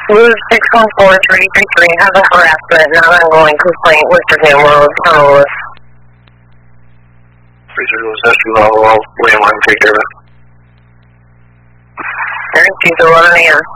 Move 614-333 has a harassment, not ongoing complaint listed in World Honolulu. 30 was SU level, William 1, take care of it. Alright, 11 a.m.